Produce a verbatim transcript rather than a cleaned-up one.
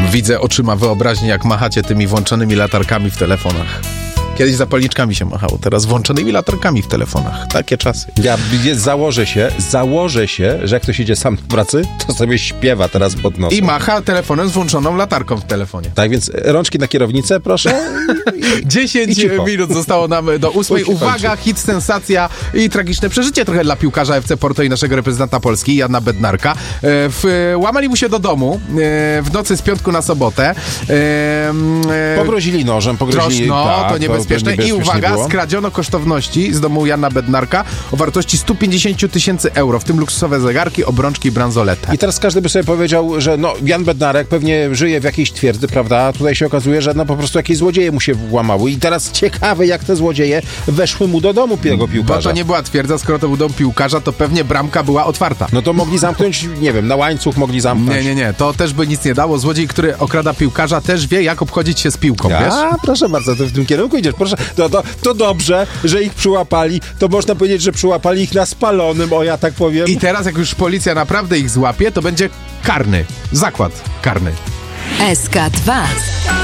Widzę oczyma wyobraźni, jak machacie tymi włączonymi latarkami w telefonach. Kiedyś zapalniczkami się machało, teraz włączonymi latarkami w telefonach. Takie czasy. Ja założę się, założę się, że jak ktoś idzie sam do pracy, to sobie śpiewa teraz pod nosem. I macha telefonem z włączoną latarką w telefonie. Tak, więc rączki na kierownicę, proszę. dziesięć minut zostało nam do ósmej. Uwaga, hit, sensacja i tragiczne przeżycie trochę dla piłkarza F C Porto i naszego reprezentanta Polski, Jana Bednarka. W, łamali mu się do domu w nocy z piątku na sobotę. Pogrozili nożem, pogrozili... No, tak, to niebezpieczne. I uwaga, było. skradziono kosztowności z domu Jana Bednarka o wartości sto pięćdziesiąt tysięcy euro, w tym luksusowe zegarki, obrączki i bransolety. I teraz każdy by sobie powiedział, że no, Jan Bednarek pewnie żyje w jakiejś twierdzy, prawda? A tutaj się okazuje, że no po prostu jakieś złodzieje mu się włamały. I teraz ciekawe, jak te złodzieje weszły mu do domu tego piłkarza. Bo to nie była twierdza, skoro to był dom piłkarza, to pewnie bramka była otwarta. No to mogli zamknąć, nie wiem, na łańcuch mogli zamknąć. Nie, nie, nie, to też by nic nie dało. Złodziej, który okrada piłkarza, też wie, jak obchodzić się z piłką, ja, wiesz? A, proszę bardzo, to w tym kierunku idziesz, proszę. To, to, to dobrze, że ich przyłapali. To można powiedzieć, że przyłapali ich na spalonym, o ja tak powiem. I teraz, jak już policja naprawdę ich złapie, to będzie karny. Zakład karny. S K dwa.